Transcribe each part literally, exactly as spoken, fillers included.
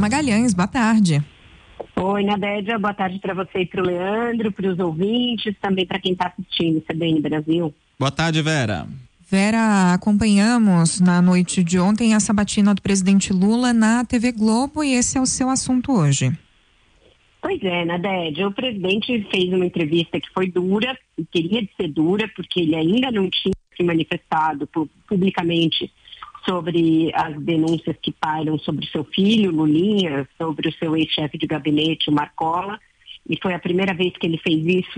Magalhães, boa tarde. Oi, Nadédia, boa tarde para você e para o Leandro, para os ouvintes, também para quem está assistindo o C B N Brasil. Boa tarde, Vera. Vera, acompanhamos na noite de ontem a sabatina do presidente Lula na T V Globo e esse é o seu assunto hoje. Pois é, Nadédia, o presidente fez uma entrevista que foi dura, e queria de ser dura, porque ele ainda não tinha se manifestado publicamente sobre as denúncias que pairam sobre seu filho, Lulinha, sobre o seu ex-chefe de gabinete, o Marcola, e foi a primeira vez que ele fez isso,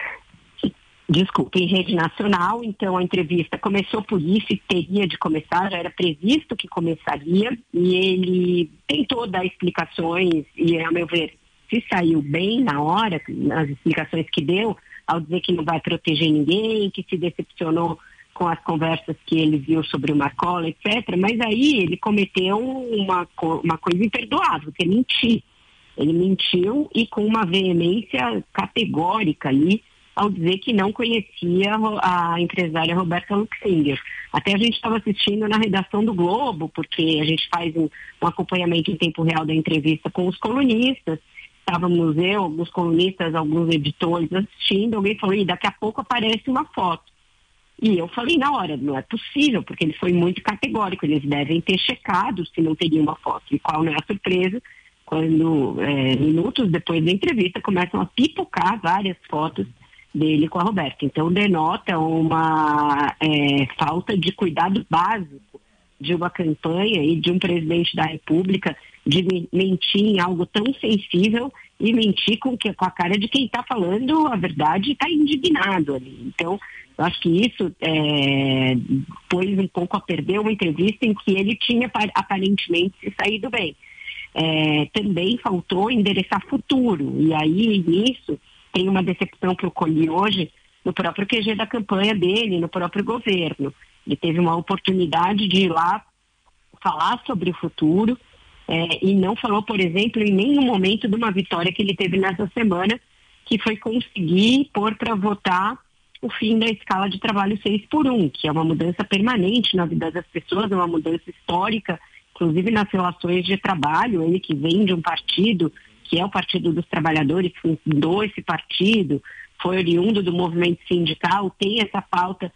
desculpa, em rede nacional. Então a entrevista começou por isso e teria de começar, já era previsto que começaria, e ele tentou dar explicações, e a meu ver, se saiu bem na hora, nas explicações que deu, ao dizer que não vai proteger ninguém, que se decepcionou com as conversas que ele viu sobre o Marcola, etcétera. Mas aí ele cometeu uma, uma coisa imperdoável, que é mentir. Ele mentiu e com uma veemência categórica ali, ao dizer que não conhecia a empresária Roberta Luxinger. Até a gente estava assistindo na redação do Globo, porque a gente faz um, um acompanhamento em tempo real da entrevista com os colunistas. Estávamos eu, alguns colunistas, alguns editores assistindo, alguém falou, e daqui a pouco aparece uma foto. E eu falei na hora, não é possível, porque ele foi muito categórico, eles devem ter checado se não teria uma foto. E qual não é a surpresa, quando é, minutos depois da entrevista começam a pipocar várias fotos dele com a Roberta. Então denota uma é, falta de cuidado básico de uma campanha e de um presidente da República de mentir em algo tão sensível e mentir com, que, com a cara de quem está falando a verdade e está indignado ali. Então, eu acho que isso é, pôs um pouco a perder uma entrevista em que ele tinha aparentemente se saído bem. É, também faltou endereçar futuro, e aí nisso tem uma decepção que eu colhi hoje no próprio Q G da campanha dele, no próprio governo. Ele teve uma oportunidade de ir lá falar sobre o futuro, É, e não falou, por exemplo, em nenhum momento de uma vitória que ele teve nessa semana, que foi conseguir pôr para votar o fim da escala de trabalho seis por um, que é uma mudança permanente na vida das pessoas, é uma mudança histórica, inclusive nas relações de trabalho. Ele que vem de um partido, que é o Partido dos Trabalhadores, que fundou esse partido, foi oriundo do movimento sindical, tem essa pauta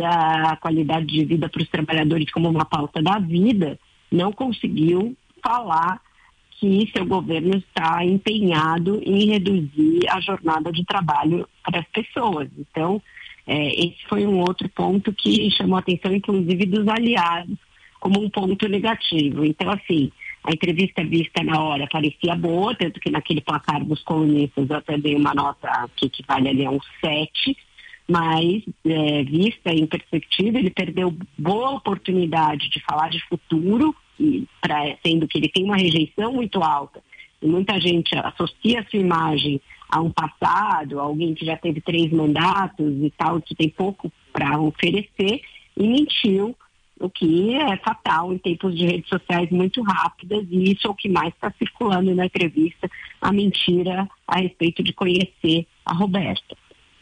da qualidade de vida para os trabalhadores como uma pauta da vida, não conseguiu falar que seu governo está empenhado em reduzir a jornada de trabalho para as pessoas. Então, é, esse foi um outro ponto que chamou a atenção, inclusive, dos aliados, como um ponto negativo. Então, assim, a entrevista vista na hora parecia boa, tanto que naquele placar dos colunistas eu até dei uma nota que equivale ali a um sete, mas é, vista em perspectiva, ele perdeu boa oportunidade de falar de futuro, e pra, sendo que ele tem uma rejeição muito alta, e muita gente associa a sua imagem a um passado, a alguém que já teve três mandatos e tal, que tem pouco para oferecer, e mentiu, o que é fatal em tempos de redes sociais muito rápidas, e isso é o que mais está circulando na entrevista, a mentira a respeito de conhecer a Roberta.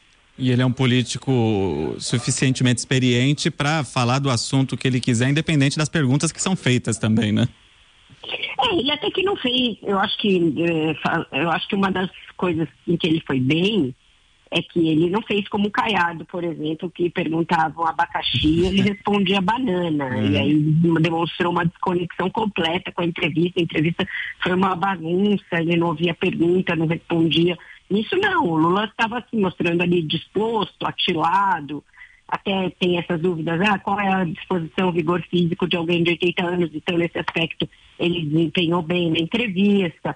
E ele é um político suficientemente experiente para falar do assunto que ele quiser, independente das perguntas que são feitas também, né? É, ele até que não fez. Eu acho que, eu acho que uma das coisas em que ele foi bem é que ele não fez como o Caiado, por exemplo, que perguntavam abacaxi e ele respondia banana. Uhum. E aí demonstrou uma desconexão completa com a entrevista. A entrevista foi uma bagunça, ele não ouvia pergunta, não respondia. Isso não, o Lula estava se mostrando ali disposto, atilado, até tem essas dúvidas, ah, qual é a disposição, o vigor físico de alguém de oitenta anos, então nesse aspecto ele desempenhou bem na entrevista,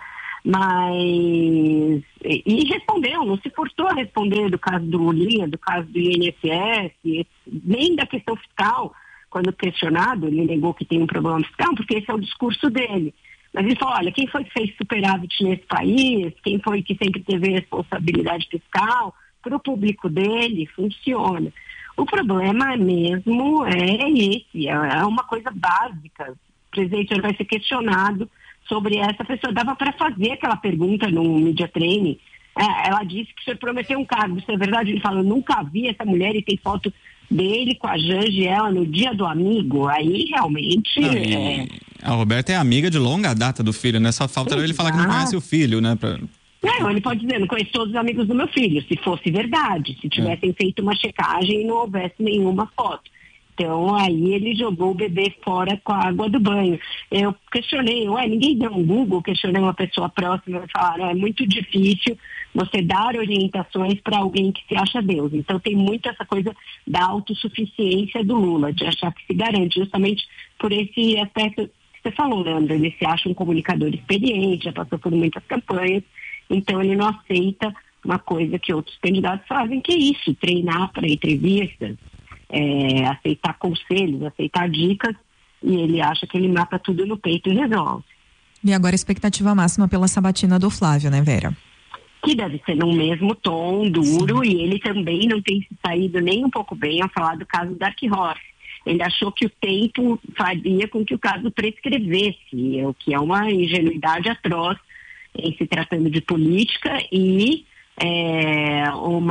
mas, e respondeu, não se forçou a responder do caso do Lulinha, do caso do I N S S, nem da questão fiscal, quando questionado, ele negou que tem um problema fiscal, porque esse é o discurso dele. Mas ele falou, olha, quem foi que fez superávit nesse país, quem foi que sempre teve responsabilidade fiscal, para o público dele, funciona. O problema mesmo é esse, é uma coisa básica. O presidente vai ser questionado sobre essa pessoa. Dava para fazer aquela pergunta no Media Training. É, ela disse que o senhor prometeu um cargo, isso é verdade? Ele falou, nunca vi essa mulher e tem foto dele com a Janja e ela no dia do amigo, aí realmente... Não, é... A Roberta é amiga de longa data do filho, né? Só falta ele falar que não conhece o filho, né? Pra... Não, ele pode dizer, não conheço todos os amigos do meu filho, se fosse verdade, se tivessem é. feito uma checagem e não houvesse nenhuma foto. Então, aí ele jogou o bebê fora com a água do banho. Eu questionei, ué, ninguém deu um Google, questionei uma pessoa próxima e falaram, é muito difícil você dar orientações para alguém que se acha Deus. Então, tem muito essa coisa da autossuficiência do Lula, de achar que se garante, justamente por esse aspecto que você falou, Leandro. Ele se acha um comunicador experiente, já passou por muitas campanhas, então ele não aceita uma coisa que outros candidatos fazem, que é isso, treinar para entrevistas, É, aceitar conselhos, aceitar dicas, e ele acha que ele mata tudo no peito e resolve. E agora a expectativa máxima pela sabatina do Flávio, né, Vera? Que deve ser no mesmo tom, duro, Sim. e ele também não tem saído nem um pouco bem ao falar do caso Dark Horse. Ele achou que o tempo faria com que o caso prescrevesse, o que é uma ingenuidade atroz em se tratando de política e é,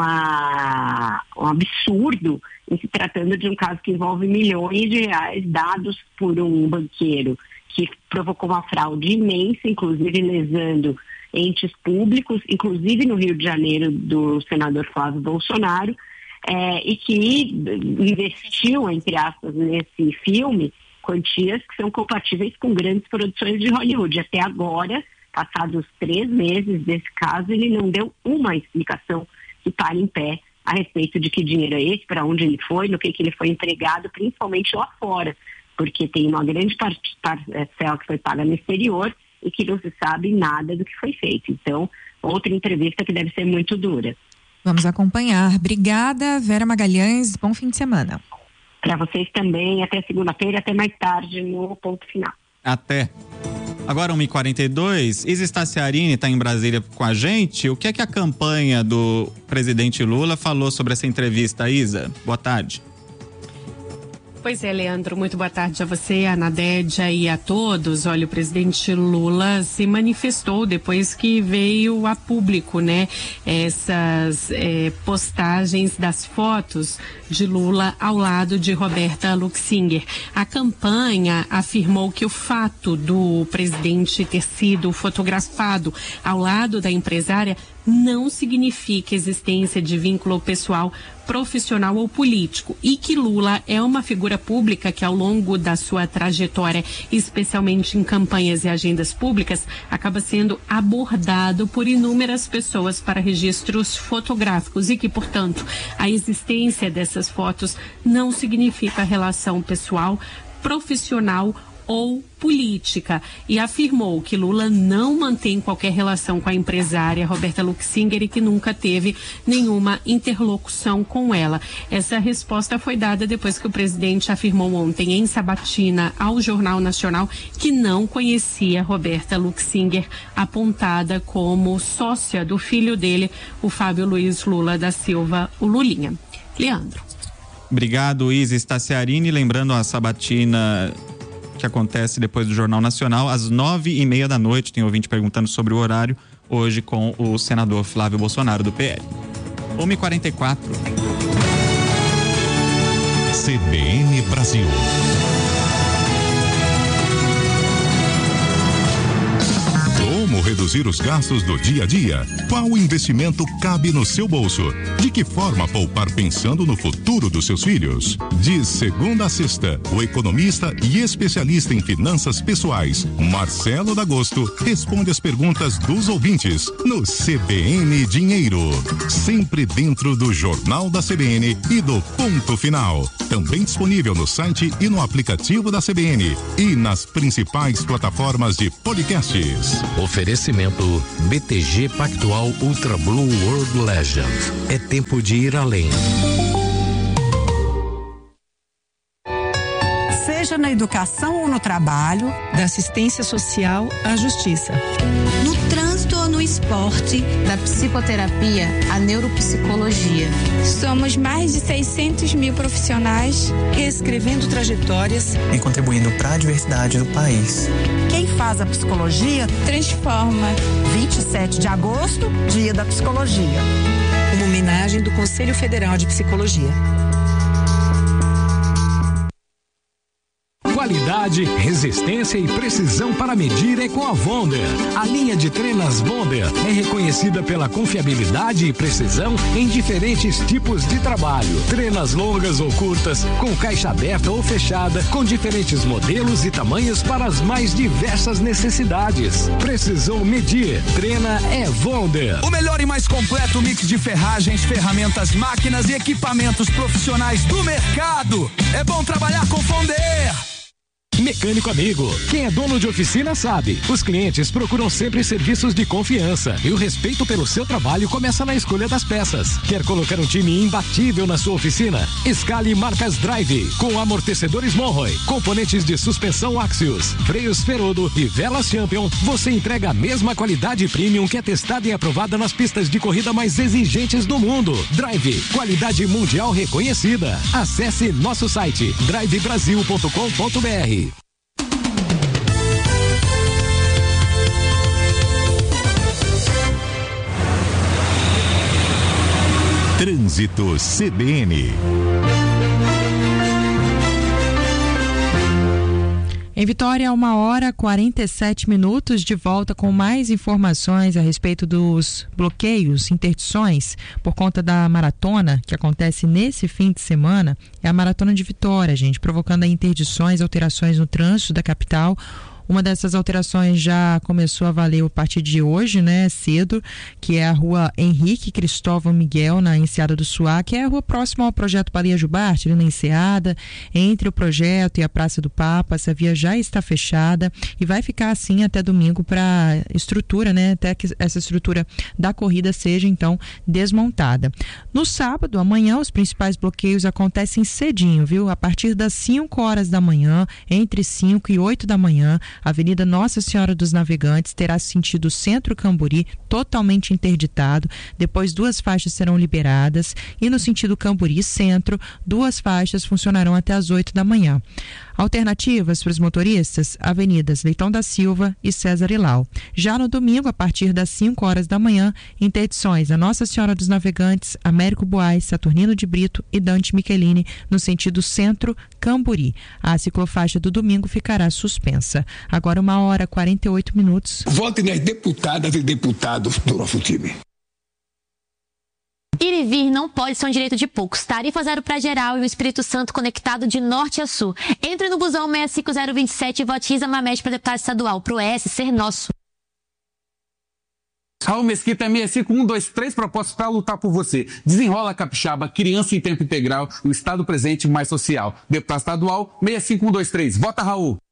uma, um absurdo em se tratando de um caso que envolve milhões de reais dados por um banqueiro que provocou uma fraude imensa, inclusive lesando entes públicos, inclusive no Rio de Janeiro, do senador Flávio Bolsonaro, é, e que investiu, entre aspas, nesse filme, quantias que são compatíveis com grandes produções de Hollywood. Até agora, passados três meses desse caso, ele não deu uma explicação que pare em pé a respeito de que dinheiro é esse, para onde ele foi, no que, que ele foi empregado, principalmente lá fora, porque tem uma grande parcela que foi paga no exterior e que não se sabe nada do que foi feito. Então, outra entrevista que deve ser muito dura. Vamos acompanhar. Obrigada, Vera Magalhães. Bom fim de semana. Para vocês também. Até segunda-feira, até mais tarde no ponto final. Até. Agora uma e quarenta e dois, Isa Staciarini está em Brasília com a gente. O que é que a campanha do presidente Lula falou sobre essa entrevista, Isa? Boa tarde. Pois é, Leandro, muito boa tarde a você, a Nadédia e a todos. Olha, o presidente Lula se manifestou depois que veio a público, né, essas é, postagens das fotos de Lula ao lado de Roberta Luxinger. A campanha afirmou que o fato do presidente ter sido fotografado ao lado da empresária não significa existência de vínculo pessoal, profissional ou político, e que Lula é uma figura pública que ao longo da sua trajetória, especialmente em campanhas e agendas públicas, acaba sendo abordado por inúmeras pessoas para registros fotográficos e que, portanto, a existência dessas fotos não significa relação pessoal, profissional ou política, e afirmou que Lula não mantém qualquer relação com a empresária Roberta Luxinger e que nunca teve nenhuma interlocução com ela. Essa resposta foi dada depois que o presidente afirmou ontem em sabatina ao Jornal Nacional que não conhecia Roberta Luxinger, apontada como sócia do filho dele, o Fábio Luiz Lula da Silva, o Lulinha. Leandro. Obrigado, Isa Staciarini. Lembrando a sabatina que acontece depois do Jornal Nacional, às nove e meia da noite. Tem ouvinte perguntando sobre o horário, hoje com o senador Flávio Bolsonaro, do P L. uma e quarenta e quatro. C B N Brasil. Como reduzir os gastos do dia a dia? Qual investimento cabe no seu bolso? De que forma poupar pensando no futuro dos seus filhos? De segunda a sexta, o economista e especialista em finanças pessoais, Marcelo D'Agosto, responde as perguntas dos ouvintes no C B N Dinheiro. Sempre dentro do Jornal da C B N e do Ponto Final. Também disponível no site e no aplicativo da C B N e nas principais plataformas de podcasts. Oferecimento B T G Pactual Ultra Blue World Legend. É tempo de ir além. Seja na educação ou no trabalho, da assistência social à justiça. No trânsito ou no esporte, da psicoterapia à neuropsicologia. Somos mais de seiscentos mil profissionais reescrevendo trajetórias e contribuindo para a diversidade do país. Quem faz a psicologia transforma. vinte e sete de agosto, Dia da Psicologia. Uma homenagem do Conselho Federal de Psicologia. Qualidade, resistência e precisão para medir é com a Wonder. A linha de trenas Wonder é reconhecida pela confiabilidade e precisão em diferentes tipos de trabalho. Trenas longas ou curtas, com caixa aberta ou fechada, com diferentes modelos e tamanhos para as mais diversas necessidades. Precisou medir, treina é Wonder. O melhor e mais completo mix de ferragens, ferramentas, máquinas e equipamentos profissionais do mercado. É bom trabalhar com Wonder. Mecânico amigo, quem é dono de oficina sabe, os clientes procuram sempre serviços de confiança e o respeito pelo seu trabalho começa na escolha das peças. Quer colocar um time imbatível na sua oficina? Escale marcas Drive, com amortecedores Monroy, componentes de suspensão Axios, freios Ferodo e velas Champion. Você entrega a mesma qualidade premium que é testada e aprovada nas pistas de corrida mais exigentes do mundo. Drive, qualidade mundial reconhecida. Acesse nosso site drive brasil ponto com ponto br. Trânsito C B N. Em Vitória, uma hora e quarenta e sete minutos, de volta com mais informações a respeito dos bloqueios, interdições por conta da maratona que acontece nesse fim de semana. É a Maratona de Vitória, gente, provocando aí interdições, alterações no trânsito da capital. Uma dessas alterações já começou a valer a partir de hoje, né, cedo, que é a rua Henrique Cristóvão Miguel, na Enseada do Suá, que é a rua próxima ao projeto Baleia Jubarte, ali na Enseada, entre o projeto e a Praça do Papa. Essa via já está fechada e vai ficar assim até domingo para estrutura, né, até que essa estrutura da corrida seja então desmontada. No sábado, amanhã, os principais bloqueios acontecem cedinho, viu? A partir das cinco horas da manhã, entre cinco e oito da manhã, a Avenida Nossa Senhora dos Navegantes terá sentido Centro Camburi totalmente interditado. Depois, duas faixas serão liberadas e no sentido Camburi Centro, duas faixas funcionarão até as oito da manhã. Alternativas para os motoristas: Avenidas Leitão da Silva e César Ilau. Já no domingo, a partir das cinco horas da manhã, interdições a Nossa Senhora dos Navegantes, Américo Buais, Saturnino de Brito e Dante Michelini no sentido Centro Camburi. A ciclofaixa do domingo ficará suspensa. Agora uma hora e quarenta e oito minutos. Vote nas deputadas e deputados do nosso time. Ir e vir não pode ser um direito de poucos. Tarifa zero para geral e o Espírito Santo conectado de norte a sul. Entre no busão seis cinco zero dois sete e vote Isa Mamete para deputado estadual. Pro S ser nosso. Raul Mesquita, seis cinco um dois três propostas para lutar por você. Desenrola Capixaba, criança em tempo integral, o Estado presente mais social. Deputado estadual seis cinco um dois três. Vota, Raul.